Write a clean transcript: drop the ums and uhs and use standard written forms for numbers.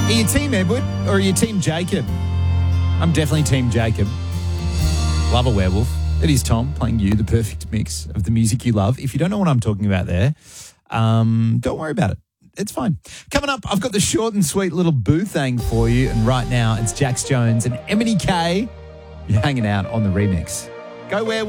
Are you Team Edward or are you Team Jacob? I'm definitely Team Jacob. Love a werewolf. It is Tom playing you the perfect mix of the music you love. If you don't know what I'm talking about there, don't worry about it. It's fine. Coming up, I've got the short and sweet little boo thing for you. And right now, it's Jax Jones and Emily K. You're hanging out on the remix. Go werewolf.